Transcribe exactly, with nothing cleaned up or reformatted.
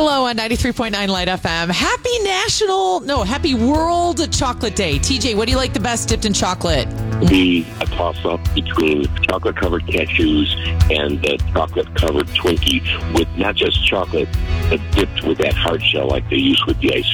J-Lo on ninety-three point nine Light F M. Happy National, no, Happy World Chocolate Day. T J, what do you like the best dipped in chocolate? Be a toss-up between chocolate-covered cashews and the chocolate-covered Twinkie with not just chocolate, but dipped with that hard shell like they use with the ice